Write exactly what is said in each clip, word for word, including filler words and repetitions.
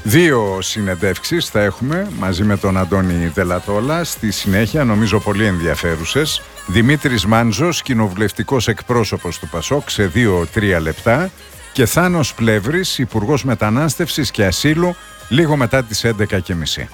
Δύο συνεντεύξεις θα έχουμε μαζί με τον Αντώνη Δελατόλα. Στη συνέχεια, νομίζω πολύ ενδιαφέρουσες. Δημήτρης Μάντζος, κοινοβουλευτικός εκπρόσωπος του ΠΑΣΟΚ, σε δύο τρία λεπτά. Και Θάνος Πλεύρης, Υπουργός Μετανάστευσης και Ασύλου, λίγο μετά τις έντεκα και μισή.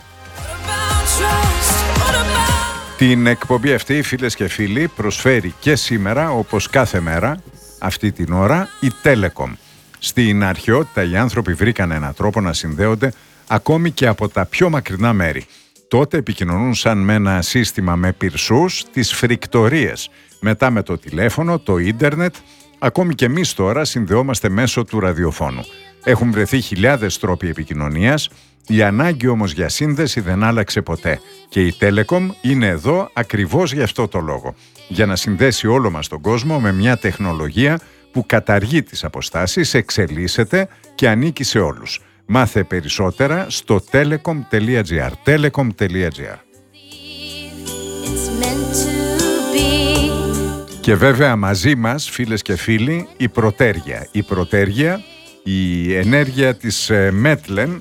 Την εκπομπή αυτή, φίλες και φίλοι, προσφέρει και σήμερα, όπως κάθε μέρα, αυτή την ώρα, η Telecom. Στην αρχαιότητα οι άνθρωποι βρήκαν έναν τρόπο να συνδέονται ακόμη και από τα πιο μακρινά μέρη. Τότε επικοινωνούσαν με ένα σύστημα με πυρσούς, τις φρικτορίες. Μετά με το τηλέφωνο, το ίντερνετ, ακόμη και εμείς τώρα συνδεόμαστε μέσω του ραδιοφώνου. Έχουν βρεθεί χιλιάδες τρόποι επικοινωνίας, η ανάγκη όμως για σύνδεση δεν άλλαξε ποτέ. Και η Telecom είναι εδώ ακριβώς γι' αυτό το λόγο. Για να συνδέσει όλο μας τον κόσμο με μια τεχνολογία που καταργεί τις αποστάσεις, εξελίσσεται και ανήκει σε όλους. Μάθε περισσότερα στο telecom.gr. telecom.gr. Και βέβαια μαζί μας, φίλες και φίλοι, η Πρωτέργεια. Η Πρωτέργεια, η ενέργεια της Μέτλεν,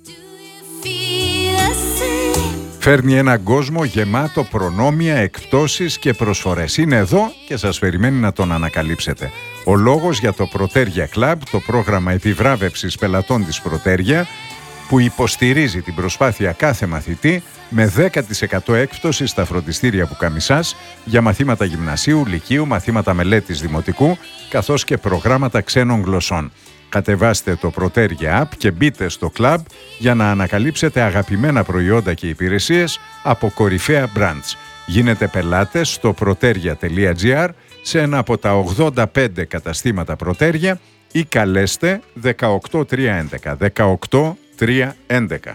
φέρνει έναν κόσμο γεμάτο προνόμια, εκπτώσεις και προσφορές. Είναι εδώ και σας περιμένει να τον ανακαλύψετε. Ο λόγος για το Πρωτέργεια Club, το πρόγραμμα επιβράβευσης πελατών της Πρωτέργεια, που υποστηρίζει την προσπάθεια κάθε μαθητή με δέκα τοις εκατό έκπτωση στα φροντιστήρια Πουκαμισάς για μαθήματα γυμνασίου, λυκείου, μαθήματα μελέτης δημοτικού, καθώς και προγράμματα ξένων γλωσσών. Κατεβάστε το Πρωτέργεια App και μπείτε στο club για να ανακαλύψετε αγαπημένα προϊόντα και υπηρεσίες από κορυφαία brands. Γίνετε πελάτες στο protergia.gr σε ένα από τα ογδόντα πέντε καταστήματα Πρωτέργεια ή καλέστε δεκαοκτώ τριακόσια έντεκα. δεκαοκτώ τριακόσια έντεκα.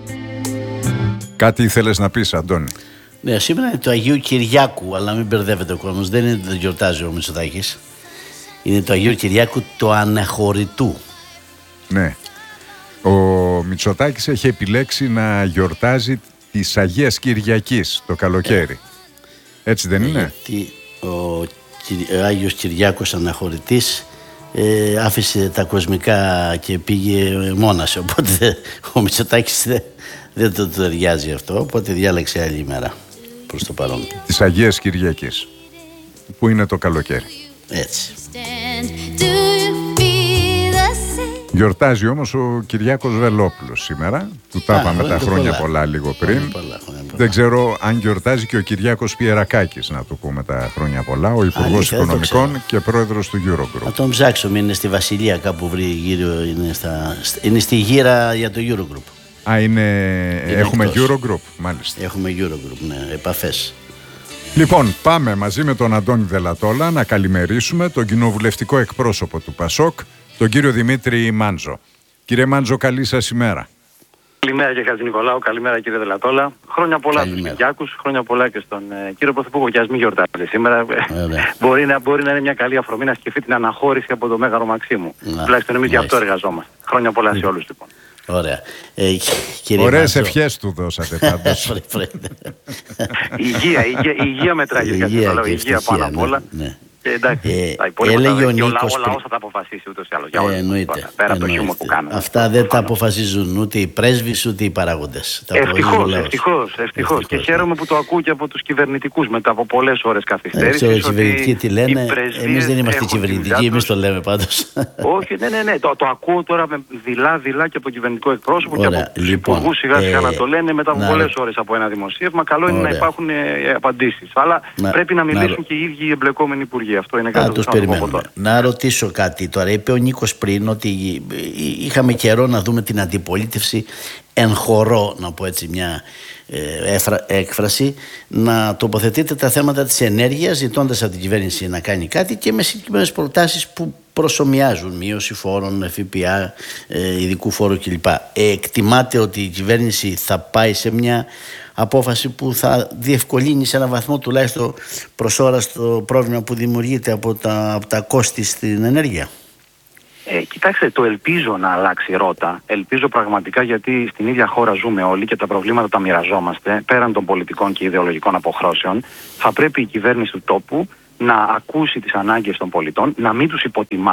Κάτι ήθελες να πεις, Αντώνη? Ναι, σήμερα είναι το Αγίου Κυριάκου, αλλά μην μπερδεύεται ο κόσμος. Δεν είναι το γιορτάζει ο Μητσοτάκης. Είναι το Αγίου Κυριάκου το Αναχωρητού. Ναι. Ο Μητσοτάκης έχει επιλέξει να γιορτάζει της Αγίας Κυριακής το καλοκαίρι. Ε, Έτσι δεν ε, είναι? Γιατί ο, ο Άγιος Κυριάκος Αναχωρητής ε, άφησε τα κοσμικά και πήγε μόνας. Οπότε ο Μητσοτάκης δεν, δεν το ταιριάζει αυτό. Οπότε διάλεξε άλλη ημέρα προς το παρόν. Της Αγίας Κυριακής, που είναι το καλοκαίρι. Έτσι. Γιορτάζει όμως ο Κυριάκος Βελόπουλος σήμερα. Του τα είπαμε τα χρόνια πολλά, πολλά λίγο πριν. Πολλά, πολλά, πολλά. Δεν ξέρω αν γιορτάζει και ο Κυριάκος Πιερακάκης, να του πούμε τα χρόνια πολλά. Ο Υπουργός Οικονομικών και πρόεδρος του Eurogroup. Να τον ψάξουμε, είναι στη Βασιλεία κάπου βρει γύρω, είναι, στα, είναι στη γύρα για το Eurogroup. Α, είναι, είναι έχουμε εκτός. Eurogroup, μάλιστα. Έχουμε Eurogroup, ναι, επαφές. Λοιπόν, πάμε μαζί με τον Αντώνη Δελατόλα να καλημερίσουμε τον κοινοβουλευτικό εκπρόσωπο του ΠΑΣΟΚ, τον κύριο Δημήτρη Μάντζο. Κύριε Μάντζο, καλή σας ημέρα. Καλημέρα κύριε Χατζηνικολάου, καλημέρα κύριε Δελατόλα. Χρόνια πολλά στους Κυριάκους, χρόνια πολλά και στον ε, κύριο Πρωθυπουργό. Και ας μην γιορτάζετε σήμερα. μπορεί, να, μπορεί να είναι μια καλή αφορμή να σκεφτεί την αναχώρηση από το Μέγαρο Μαξίμου. Τουλάχιστον εμείς γι' αυτό εργαζόμαστε. Χρόνια πολλά σε όλους λοιπόν. Ωραία. Ε, Ωραίες ευχές του δώσατε πάντως. Υγεία, υγεία, υγεία μετράει κύριε Χατζηνικολάου, υγεία πάνω απ' όλα. Και εντάξει, ε, τα υπόλοιπα έλεγε ο Νίκος, όλα, ο λαός θα τα αποφασίσει ούτως ή άλλως. Για όλους, ε, εννοείται, πέρα εννοείται. Από το χιούμορ που κάνουμε. Αυτά δεν τα αποφασίζουν ούτε οι πρέσβεις ούτε οι παράγοντες. Ευτυχώς, ευτυχώς, ευτυχώς. Και χαίρομαι που το ακούω και από τους κυβερνητικούς μετά από πολλές ώρες καθυστέρησης. Οι κυβερνητικοί τι λένε, εμείς δεν είμαστε κυβερνητικοί, εμείς το λέμε πάντως. Όχι, ναι, ναι, ναι. Το, το ακούω τώρα με δειλά-δειλά και από τον κυβερνητικό εκπρόσωπο και από τους υπουργούς σιγά-σιγά να το λένε μετά από πολλές ώρες από ένα δημοσίευμα. Καλό είναι να υπάρχουν απαντήσεις. Αλλά πρέπει να μιλήσουν και οι ίδιοι οι εμπλεκόμενοι υπουργοί. Αυτό είναι κάτι που περιμένουμε. Να ρωτήσω κάτι τώρα. Είπε ο Νίκος πριν ότι είχαμε καιρό να δούμε την αντιπολίτευση εν χορό, να πω έτσι μια ε, έφρα, έκφραση, να τοποθετείτε τα θέματα της ενέργειας, ζητώντας από την κυβέρνηση να κάνει κάτι και με συγκεκριμένες προτάσεις που προσομοιάζουν, μείωση φόρων, ΦΠΑ, ε, ειδικού φόρου κλπ. Ε, εκτιμάτε ότι η κυβέρνηση θα πάει σε μια απόφαση που θα διευκολύνει σε έναν βαθμό τουλάχιστον προς ώρα το πρόβλημα που δημιουργείται από τα, από τα κόστη στην ενέργεια? Ε, κοιτάξτε, το ελπίζω να αλλάξει ρότα. Ελπίζω πραγματικά, γιατί στην ίδια χώρα ζούμε όλοι και τα προβλήματα τα μοιραζόμαστε. Πέραν των πολιτικών και ιδεολογικών αποχρώσεων, θα πρέπει η κυβέρνηση του τόπου να ακούσει τις ανάγκες των πολιτών, να μην τους υποτιμά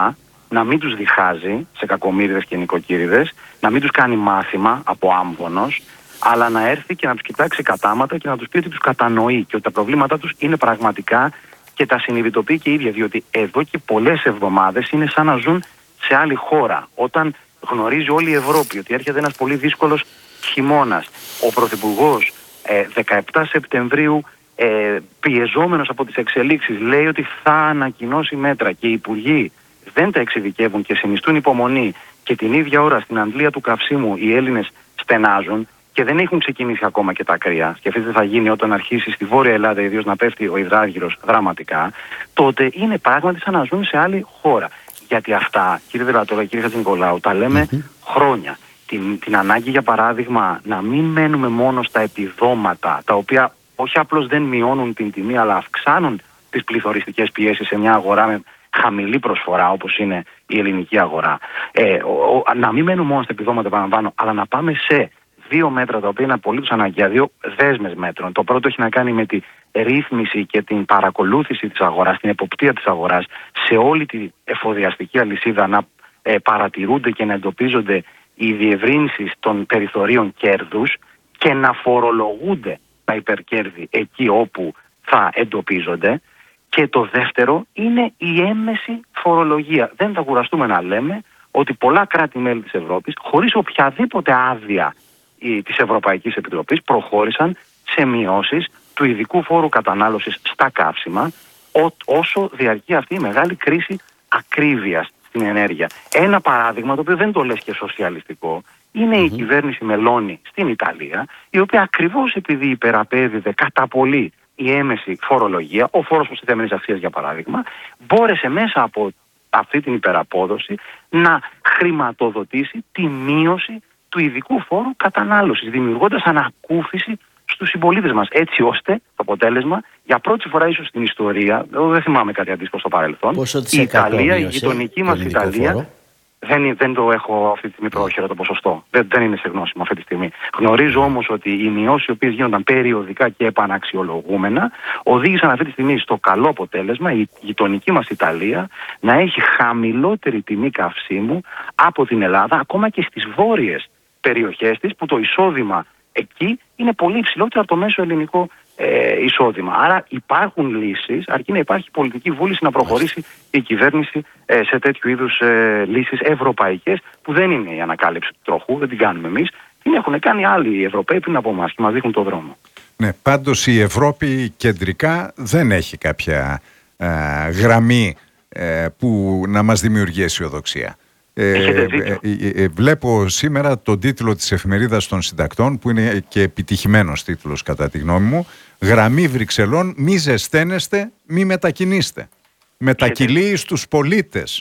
να μην τους διχάζει σε κακομοίριδες και νοικοκύριδες, να μην τους κάνει μάθημα από άμβονος, αλλά να έρθει και να τους κοιτάξει κατάματα και να τους πει ότι τους κατανοεί και ότι τα προβλήματά τους είναι πραγματικά και τα συνειδητοποιεί και η ίδια. Διότι εδώ και πολλές εβδομάδες είναι σαν να ζουν σε άλλη χώρα. Όταν γνωρίζει όλη η Ευρώπη ότι έρχεται ένας πολύ δύσκολος χειμώνας, ο Πρωθυπουργός ε, δεκαεπτά Σεπτεμβρίου, ε, πιεζόμενος από τις εξελίξεις, λέει ότι θα ανακοινώσει μέτρα και οι υπουργοί δεν τα εξειδικεύουν και συνιστούν υπομονή, και την ίδια ώρα στην αντλία του καυσίμου οι Έλληνες στενάζουν και δεν έχουν ξεκινήσει ακόμα και τα κρύα. Σκεφτείτε τι θα γίνει όταν αρχίσει στη Βόρεια Ελλάδα ιδίως να πέφτει ο υδράργυρος δραματικά. Τότε είναι πράγματι σαν να ζουν σε άλλη χώρα. Γιατί αυτά, κύριε Δελατόλα, κύριε Χατζηνικολάου, τα λέμε mm-hmm. χρόνια. Την, την ανάγκη, για παράδειγμα, να μην μένουμε μόνο στα επιδόματα, τα οποία όχι απλώς δεν μειώνουν την τιμή, αλλά αυξάνουν τις πληθωριστικές πιέσεις σε μια αγορά με χαμηλή προσφορά, όπως είναι η ελληνική αγορά. Ε, ο, ο, να μην μένουμε μόνο στα επιδόματα, επαναλαμβάνω, αλλά να πάμε σε δύο μέτρα τα οποία είναι απολύτως αναγκαία, δύο δέσμες μέτρων. Το πρώτο έχει να κάνει με τη ρύθμιση και την παρακολούθηση της αγοράς, την εποπτεία της αγοράς, σε όλη τη εφοδιαστική αλυσίδα, να ε, παρατηρούνται και να εντοπίζονται οι διευρύνσεις των περιθωρίων κέρδους και να φορολογούνται τα υπερκέρδη εκεί όπου θα εντοπίζονται. Και το δεύτερο είναι η έμμεση φορολογία. Δεν θα κουραστούμε να λέμε ότι πολλά κράτη-μέλη της Ευρώπης, χωρίς οποιαδήποτε άδεια της Ευρωπαϊκής Επιτροπής, προχώρησαν σε μειώσεις του ειδικού φόρου κατανάλωσης στα καύσιμα, όσο διαρκεί αυτή η μεγάλη κρίση ακρίβειας στην ενέργεια. Ένα παράδειγμα, το οποίο δεν το λες και σοσιαλιστικό, είναι mm-hmm. η κυβέρνηση Μελώνη στην Ιταλία, η οποία ακριβώς επειδή υπεραπέδιδε κατά πολύ η έμεση φορολογία, ο φόρος προστιθέμενης αξίας για παράδειγμα, μπόρεσε μέσα από αυτή την υπεραπόδοση να χρηματοδοτήσει τη μείωση του ειδικού φόρου κατανάλωσης, δημιουργώντας ανακούφιση στους συμπολίτες μας. Έτσι ώστε το αποτέλεσμα, για πρώτη φορά ίσως στην ιστορία, δεν θυμάμαι κάτι αντίστοιχο στο παρελθόν, η Ιταλία, η γειτονική μας Ιταλία, φόρο. Δεν, δεν το έχω αυτή τη στιγμή πρόχειρα το ποσοστό. Δεν, δεν είναι σε γνώση μου αυτή τη στιγμή. Γνωρίζω όμως ότι οι μειώσεις οι οποίες γίνονταν περιοδικά και επαναξιολογούμενα οδήγησαν αυτή τη στιγμή στο καλό αποτέλεσμα η γειτονική μας Ιταλία να έχει χαμηλότερη τιμή καυσίμου από την Ελλάδα, ακόμα και στις βόρειες περιοχές της, που το εισόδημα εκεί είναι πολύ υψηλότερο από το μέσο ελληνικό ε, εισόδημα. Άρα υπάρχουν λύσεις, αρκεί να υπάρχει πολιτική βούληση να προχωρήσει η κυβέρνηση ε, σε τέτοιου είδους ε, λύσεις ευρωπαϊκές, που δεν είναι η ανακάλυψη του τροχού, δεν την κάνουμε εμείς, την έχουν κάνει άλλοι οι Ευρωπαίοι πριν από εμάς και μας δείχνουν τον δρόμο. Ναι, πάντως η Ευρώπη κεντρικά δεν έχει κάποια ε, γραμμή ε, που να μας δημιουργεί αισιοδοξία. Ε, ε, ε, ε, βλέπω σήμερα τον τίτλο της Εφημερίδας των Συντακτών, που είναι και επιτυχημένος τίτλος κατά τη γνώμη μου, «Γραμμή Βρυξελών, μη ζεσταίνεστε, μη μετακινήστε». Μετακυλεί στους πολίτες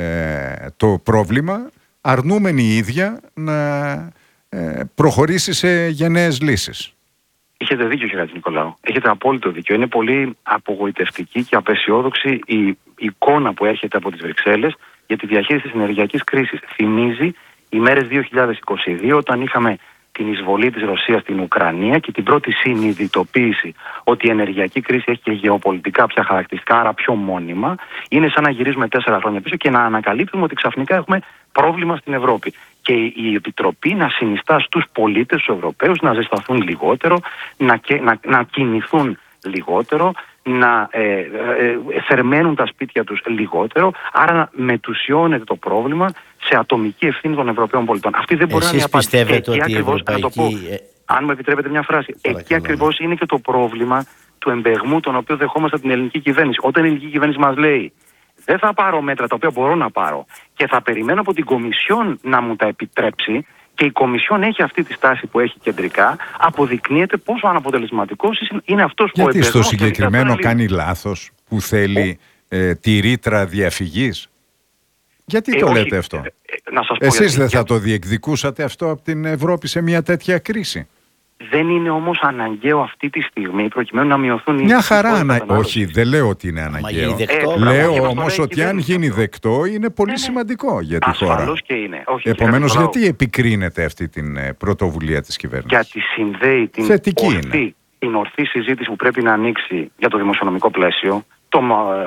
ε, το πρόβλημα, αρνούμενη η ίδια να ε, προχωρήσει σε γενναίες λύσεις. Έχετε δίκιο, κύριε Νικολάου. Έχετε απόλυτο δίκιο. Είναι πολύ απογοητευτική και απεσιόδοξη η εικόνα που έρχεται από τις Βρυξέλλες για τη διαχείριση της ενεργειακής κρίσης. Θυμίζει οι μέρες δύο χιλιάδες είκοσι δύο, όταν είχαμε την εισβολή της Ρωσίας στην Ουκρανία και την πρώτη συνειδητοποίηση ότι η ενεργειακή κρίση έχει και γεωπολιτικά πια χαρακτηριστικά, άρα πιο μόνιμα. Είναι σαν να γυρίζουμε τέσσερα χρόνια πίσω και να ανακαλύπτουμε ότι ξαφνικά έχουμε πρόβλημα στην Ευρώπη. Και η Επιτροπή να συνιστά στους πολίτες, στους Ευρωπαίους, να ζεσταθούν λιγότερο, να, να, να κινηθούν λιγότερο, να ε, ε, ε, θερμαίνουν τα σπίτια τους λιγότερο, άρα να μετουσιώνεται το πρόβλημα σε ατομική ευθύνη των Ευρωπαίων πολιτών. Αυτή δεν μπορεί Εσείς να είναι απάντηση. Πιστεύετε ότι η Ευρωπαϊκή... Να το πω, αν μου επιτρέπετε μια φράση, Παρακαλώ. Εκεί ακριβώς είναι και το πρόβλημα του εμπεγμού τον οποίο δεχόμαστε την ελληνική κυβέρνηση. Όταν η ελληνική κυβέρνηση μας λέει δεν θα πάρω μέτρα τα οποία μπορώ να πάρω και θα περιμένω από την Κομισιόν να μου τα επιτρέψει, και η Κομισιόν έχει αυτή τη στάση που έχει κεντρικά, αποδεικνύεται πόσο αναποτελεσματικός είναι αυτός που Γιατί στο συγκεκριμένο κάνει λάθος που θέλει ε, τη ρήτρα διαφυγής? Γιατί ε, το όχι, λέτε αυτό? Ε, να σας πω Εσείς γιατί, δεν θα το διεκδικούσατε αυτό από την Ευρώπη σε μια τέτοια κρίση? Δεν είναι όμως αναγκαίο αυτή τη στιγμή προκειμένου να μειωθούν οι... Μια χαρά, ανα... όχι, δεν λέω ότι είναι αναγκαίο. Ε, λέω όμως ότι αν γίνει δεκτό είναι πολύ ναι, σημαντικό για τη χώρα. Ασφαλώς και είναι. Όχι, Επομένως, γιατί επικρίνεται αυτή την πρωτοβουλία της κυβέρνησης? Γιατί συνδέει την ορθή, την ορθή συζήτηση που πρέπει να ανοίξει για το δημοσιονομικό πλαίσιο, το,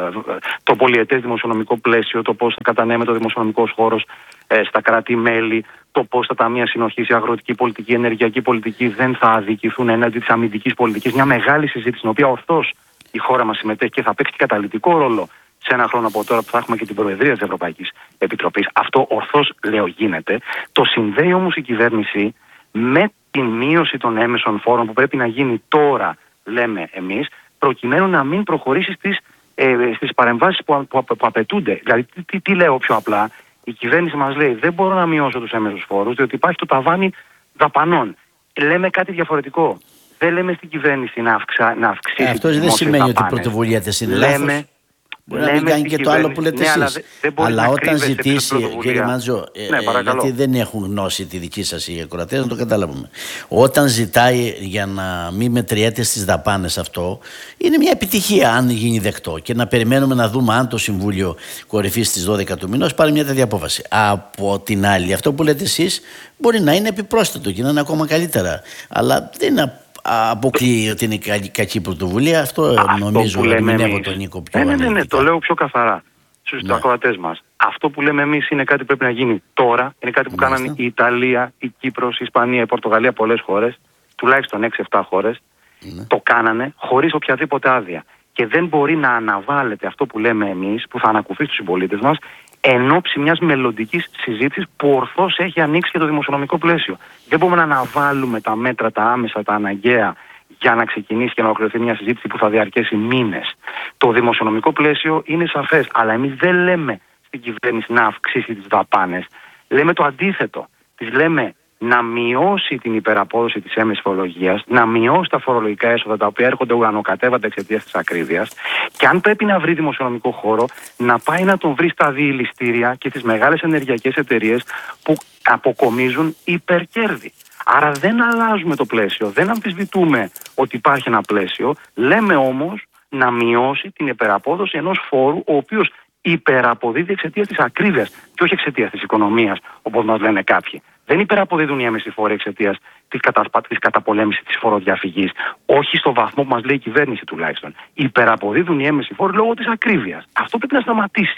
το πολυετές δημοσιονομικό πλαίσιο, το πώς θα κατανέμεται ο δημοσιονομικός χώρος ε, στα κράτη-μέλη, το πώς τα ταμεία συνοχής, η αγροτική πολιτική, η ενεργειακή πολιτική δεν θα αδικηθούν έναντι της αμυντικής πολιτικής. Μια μεγάλη συζήτηση, στην οποία ορθώς η χώρα μας συμμετέχει και θα παίξει καταλυτικό ρόλο σε ένα χρόνο από τώρα που θα έχουμε και την Προεδρία της Ευρωπαϊκής Επιτροπής. Αυτό ορθώς, λέω, γίνεται. Το συνδέει όμως η κυβέρνηση με την μείωση των έμεσων φόρων που πρέπει να γίνει τώρα, λέμε εμείς, προκειμένου να μην προχωρήσει στις, ε, στις παρεμβάσεις που, που, που απαιτούνται. Δηλαδή, τι, τι, τι λέω πιο απλά, η κυβέρνηση μας λέει δεν μπορώ να μειώσω τους έμεσους φόρους, διότι υπάρχει το ταβάνι δαπανών. Λέμε κάτι διαφορετικό. Δεν λέμε στην κυβέρνηση να, αυξα, να αυξήσει. Ε, αυτό δεν σημαίνει δαπάνες. Ότι η πρωτοβουλία της είναι λάθος. Μπορεί να μην κάνει και το άλλο που λέτε, ναι, εσείς. Αλλά, δε, αλλά όταν ζητήσει, κύριε Μάντζο, ναι, ε, γιατί δεν έχουν γνώση τη δική σας οι ακροατές, να το καταλάβουμε. Όταν ζητάει για να μην μετριέται στις δαπάνες αυτό, είναι μια επιτυχία αν γίνει δεκτό. Και να περιμένουμε να δούμε αν το Συμβούλιο Κορυφής στις δώδεκα του μηνός πάρει μια τέτοια απόφαση. Από την άλλη, αυτό που λέτε εσείς μπορεί να είναι επιπρόσθετο και να είναι ακόμα καλύτερα. Αλλά δεν είναι αποκλείει ότι είναι κακή, κακή πρωτοβουλία. Αυτό, αυτό νομίζω ότι ερμηνεύω τον Νίκο πιο ναι, ναι, ναι, ναι, το λέω πιο καθαρά στους ναι. ακροατές μας. Αυτό που λέμε εμείς είναι κάτι που πρέπει να γίνει τώρα. Είναι κάτι που Μάλιστα. κάνανε η Ιταλία, η Κύπρος, η Ισπανία, η Πορτογαλία, πολλές χώρες, τουλάχιστον έξι εφτά χώρες. Ναι. Το κάνανε χωρίς οποιαδήποτε άδεια. Και δεν μπορεί να αναβάλλεται αυτό που λέμε εμείς, που θα ανακουφίσει τους συμπολίτες μας, εν ώψη μιας μελλοντικής συζήτησης που ορθώς έχει ανοίξει και το δημοσιονομικό πλαίσιο. Δεν μπορούμε να αναβάλουμε τα μέτρα, τα άμεσα, τα αναγκαία για να ξεκινήσει και να ολοκληρωθεί μια συζήτηση που θα διαρκέσει μήνες. Το δημοσιονομικό πλαίσιο είναι σαφές, αλλά εμείς δεν λέμε στην κυβέρνηση να αυξήσει τις δαπάνες. Λέμε το αντίθετο. Τις λέμε να μειώσει την υπεραπόδοση της έμεσης φορολογίας, να μειώσει τα φορολογικά έσοδα τα οποία έρχονται ουρανοκατέβατα εξαιτίας της ακρίβειας, και αν πρέπει να βρει δημοσιονομικό χώρο, να πάει να τον βρει στα διηληστήρια και τις μεγάλες ενεργειακές εταιρείες που αποκομίζουν υπερκέρδη. Άρα δεν αλλάζουμε το πλαίσιο, δεν αμφισβητούμε ότι υπάρχει ένα πλαίσιο, λέμε όμως να μειώσει την υπεραπόδοση ενός φόρου ο οποίος υπεραποδίδει εξαιτίας της ακρίβειας και όχι εξαιτίας της οικονομίας, όπως μας λένε κάποιοι. Δεν υπεραποδίδουν οι έμεσοι φόροι εξαιτίας της, κατα... της καταπολέμησης της φοροδιαφυγής. Όχι στο βαθμό που μας λέει η κυβέρνηση τουλάχιστον. Υπεραποδίδουν οι έμεσοι φόροι λόγω της ακρίβειας. Αυτό πρέπει να σταματήσει.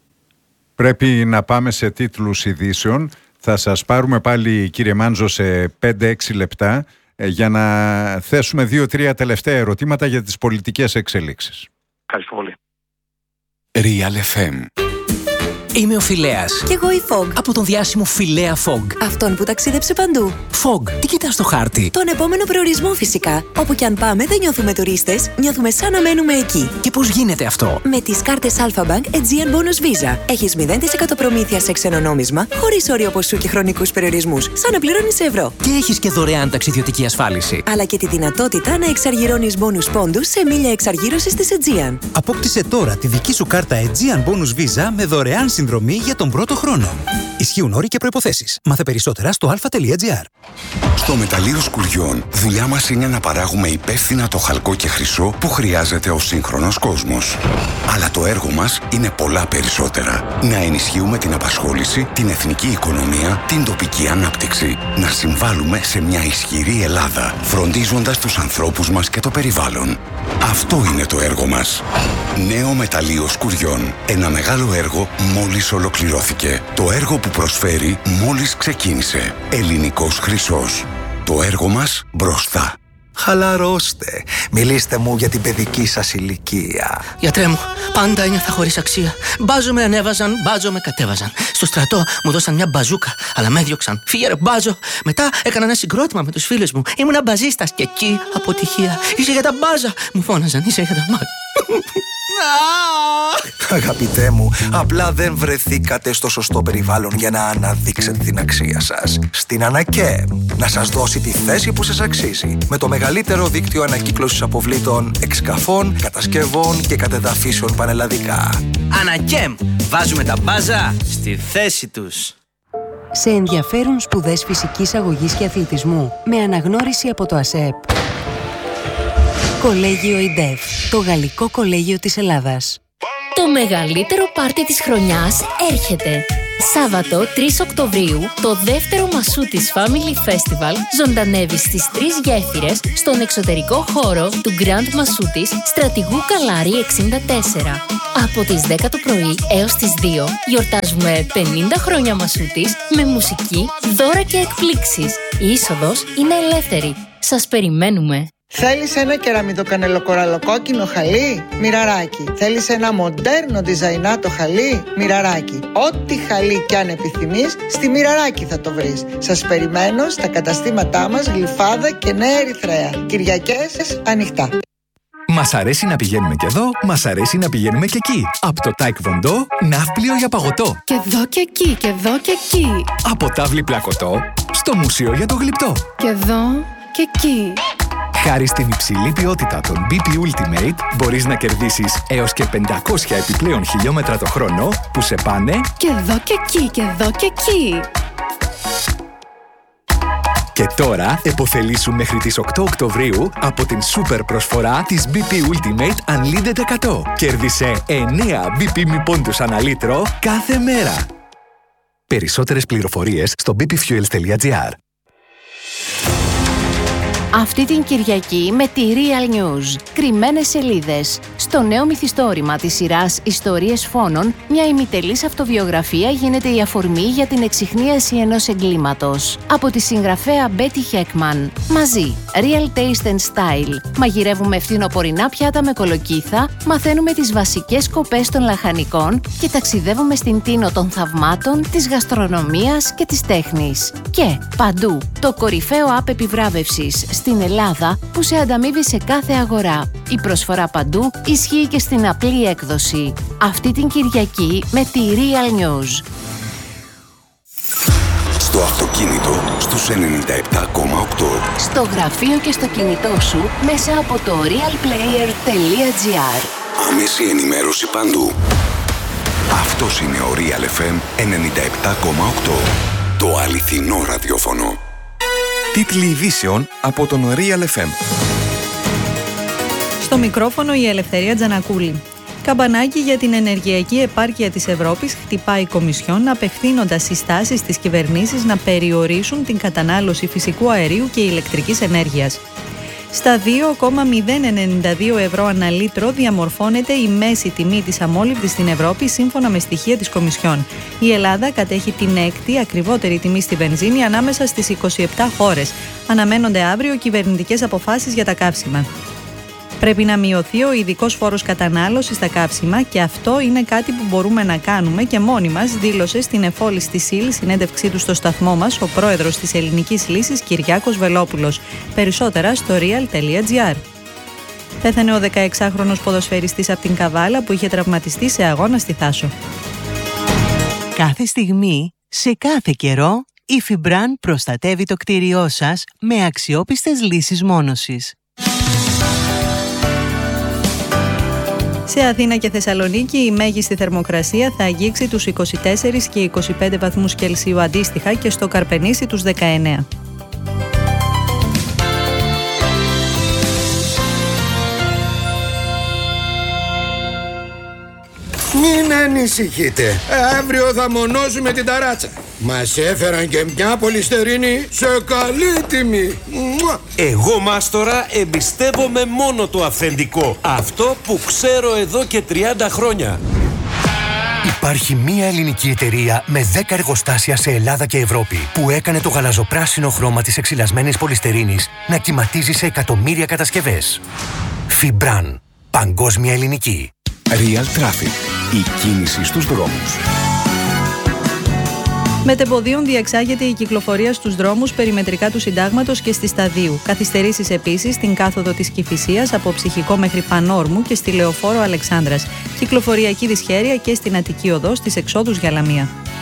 Πρέπει να πάμε σε τίτλους ειδήσεων. Θα σας πάρουμε πάλι, κύριε Μάντζο, σε πέντε έξι λεπτά για να θέσουμε δύο-τρία τελευταία ερωτήματα για τις πολιτικές εξελίξεις. Ευχαριστώ πολύ. Real εφ εμ. Είμαι ο Φιλέας. Κι εγώ η Fog. Από τον διάσημο Φιλέα Fog. Αυτόν που ταξίδεψε παντού. Fog, τι κοιτάς στο χάρτη? Τον επόμενο προορισμό φυσικά. Όπου κι αν πάμε δεν νιώθουμε τουρίστες, νιώθουμε σαν να μένουμε εκεί. Και πώς γίνεται αυτό? Με τις κάρτες Alpha-Bank Aegean Bonus Visa. Έχεις μηδέν τοις εκατό προμήθεια σε ξένο νόμισμα, χωρίς όριο ποσού και χρονικούς περιορισμούς, σαν να πληρώνεις ευρώ. Και έχεις και δωρεάν ταξιδιωτική ασφάλιση. Αλλά και τη δυνατότητα να εξαργυρώνεις bonus πόντους σε μίλια εξαργύρωσης της Aegean. Απόκτησε τώρα τη δική σου κάρτα Aegean Bonus Visa με δωρεάν συνδρομή για τον πρώτο χρόνο. Ισχύουν όροι και προϋποθέσεις. Μάθε περισσότερα στο αλφα τελεία τζι άρ. Στο μεταλλείο Σκουριών, δουλειά μας είναι να παράγουμε υπεύθυνα το χαλκό και χρυσό που χρειάζεται ο σύγχρονος κόσμος. Αλλά το έργο μας είναι πολλά περισσότερα. Να ενισχύουμε την απασχόληση, την εθνική οικονομία, την τοπική ανάπτυξη. Να συμβάλλουμε σε μια ισχυρή Ελλάδα, φροντίζοντας τους ανθρώπους μας και το περιβάλλον. Αυτό είναι το έργο μας. Νέο μεταλλείο Σκουριών. Ένα μεγάλο έργο μόλις ολοκληρώθηκε. Το έργο που προσφέρει μόλις ξεκίνησε. Ελληνικός χρυσός. Το έργο μας μπροστά. Χαλαρώστε. Μιλήστε μου για την παιδική σας ηλικία. Γιατρέ μου, πάντα ένιωθα χωρίς αξία. Μπάζο με ανέβαζαν, μπάζο με κατέβαζαν. Στο στρατό μου δώσαν μια μπαζούκα, αλλά με έδιωξαν. Φύγε ρε μπάζο. Μετά έκανα ένα συγκρότημα με τους φίλους μου. Ήμουνα μπαζίστας και εκεί αποτυχία. Είσαι για τα μπάζα, μου φώναζαν. Είσαι για τα μάτια. Αγαπητέ μου, απλά δεν βρεθήκατε στο σωστό περιβάλλον για να αναδείξετε την αξία σας. Στην Ανακέμ, να σας δώσει τη θέση που σας αξίζει. Με το μεγαλύτερο δίκτυο ανακύκλωσης αποβλήτων, εξκαφών, κατασκευών και κατεδαφίσεων πανελλαδικά. Ανακέμ, βάζουμε τα μπάζα στη θέση τους. Σε ενδιαφέρουν σπουδές φυσικής αγωγής και αθλητισμού με αναγνώριση από το ΑΣΕΠ. Κολέγιο ΙΝΤΕΦ, το Γαλλικό Κολέγιο της Ελλάδας. Το μεγαλύτερο πάρτι της χρονιάς έρχεται. Σάββατο τρεις Οκτωβρίου, το δεύτερο Μασούτης Family Festival ζωντανεύει στις τρεις γέφυρες στον εξωτερικό χώρο του Grand Μασούτης Στρατηγού Καλάρη εξήντα τέσσερα. Από τις δέκα το πρωί έως τις δύο γιορτάζουμε πενήντα χρόνια Μασούτης με μουσική, δώρα και εκπλήξεις. Η είσοδος είναι ελεύθερη. Σας περιμένουμε. Θέλεις ένα κεραμιδοκανελοκοραλοκόκκινο χαλί? Μοιραράκι. Θέλεις ένα μοντέρνο διζαϊνάτο χαλί? Μοιραράκι. Ό,τι χαλί κι αν επιθυμείς, στη Μοιραράκι θα το βρεις. Σας περιμένω στα καταστήματά μας Γλυφάδα και Νέα Ερυθρέα. Κυριακές ανοιχτά. Μας αρέσει να πηγαίνουμε και εδώ, μας αρέσει να πηγαίνουμε και εκεί. Από το Taekwondo, ναύπλιο για παγωτό. Και εδώ και εκεί, και εδώ και εκεί. Από τάβλη πλακωτό, στο μουσείο για το γλυπτό. Και εδώ και εκεί. Χάρη στην υψηλή ποιότητα των μπι πι Ultimate, μπορείς να κερδίσεις έως και πεντακόσια επιπλέον χιλιόμετρα το χρόνο που σε πάνε και εδώ και εκεί, και εδώ και εκεί. Και τώρα επωφελήσου μέχρι τις οκτώ Οκτωβρίου από την σούπερ προσφορά της μπι πι Ultimate Unlimited εκατό. Κέρδισε εννέα μπι πι μη πόντους ανά λίτρο κάθε μέρα. Περισσότερες πληροφορίες στο μπι πι fuels τελεία τζι άρ. Αυτή την Κυριακή με τη Real News. Κρυμμένες σελίδες. Στο νέο μυθιστόρημα της σειράς Ιστορίες Φόνων, μια ημιτελής αυτοβιογραφία γίνεται η αφορμή για την εξιχνίαση ενός εγκλήματος. Από τη συγγραφέα Betty Heckman. Μαζί. Real Taste and Style. Μαγειρεύουμε φθινοπορεινά πιάτα με κολοκύθα, μαθαίνουμε τις βασικές σκοπές των λαχανικών και ταξιδεύουμε στην τίνο των θαυμάτων, της γαστρονομίας και της τέχνης. Και παντού. Το κορυφαίο app επιβράβευσης στην Ελλάδα που σε ανταμείβει σε κάθε αγορά. Η προσφορά παντού ισχύει και στην απλή έκδοση. Αυτή την Κυριακή με τη Real News. Στο αυτοκίνητο στους ενενήντα επτά κόμμα οκτώ. Στο γραφείο και στο κινητό σου μέσα από το realplayer τελεία τζι άρ. Άμεση ενημέρωση παντού. Αυτός είναι ο Real εφ εμ ενενήντα επτά κόμμα οκτώ. Το αληθινό ραδιόφωνο. Τίτλοι ειδήσεων από τον Real εφ εμ. Στο μικρόφωνο η Ελευθερία Τζανακούλη. Καμπανάκι για την ενεργειακή επάρκεια της Ευρώπης χτυπάει η Κομισιόν, απευθύνοντας συστάσεις στις κυβερνήσεις να περιορίσουν την κατανάλωση φυσικού αερίου και ηλεκτρικής ενέργειας. Στα δύο κόμμα μηδέν ενενήντα δύο ευρώ ανά λίτρο διαμορφώνεται η μέση τιμή της αμόλυβδης στην Ευρώπη σύμφωνα με στοιχεία της Κομισιόν. Η Ελλάδα κατέχει την έκτη ακριβότερη τιμή στη βενζίνη ανάμεσα στις είκοσι επτά χώρες. Αναμένονται αύριο κυβερνητικές αποφάσεις για τα καύσιμα. Πρέπει να μειωθεί ο ειδικός φόρος κατανάλωσης στα καύσιμα και αυτό είναι κάτι που μπορούμε να κάνουμε και μόνοι μας, δήλωσε στην εφόλη στη ΣΥΛ συνέντευξή του στο σταθμό μας ο πρόεδρος της Ελληνικής Λύσης Κυριάκος Βελόπουλος. Περισσότερα στο real τελεία τζι άρ. Πέθανε ο δεκαεξάχρονος ποδοσφαιριστής από την Καβάλα που είχε τραυματιστεί σε αγώνα στη Θάσο. Κάθε στιγμή, σε κάθε καιρό, η Φιμπραν προστατεύει το κτίριό σας με αξιόπιστες λύσεις μόνωσης. Σε Αθήνα και Θεσσαλονίκη η μέγιστη θερμοκρασία θα αγγίξει τους είκοσι τέσσερα και είκοσι πέντε βαθμούς Κελσίου αντίστοιχα και στο Καρπενήσι τους δεκαεννέα. Μην ανησυχείτε, αύριο θα μονώσουμε την ταράτσα. Μας έφεραν και μια πολυστερίνη σε καλή τιμή. Εγώ, μάστορα, εμπιστεύομαι μόνο το αυθεντικό. Αυτό που ξέρω εδώ και τριάντα χρόνια. Υπάρχει μία ελληνική εταιρεία με δέκα εργοστάσια σε Ελλάδα και Ευρώπη που έκανε το γαλαζοπράσινο χρώμα της εξυλασμένης πολυστερίνης να κυματίζει σε εκατομμύρια κατασκευές. Φιμπραν. Παγκόσμια ελληνική. Real Traffic. Η κίνηση στους δρόμους. Μετεμποδίων διεξάγεται η κυκλοφορία στους δρόμους περιμετρικά του Συντάγματος και στη Σταδίου. Καθυστερήσεις επίσης στην κάθοδο της Κηφισίας από Ψυχικό μέχρι Πανόρμου και στη Λεωφόρο Αλεξάνδρας. Κυκλοφοριακή δυσχέρεια και στην Αττική Οδό στις εξόδους για Λαμία.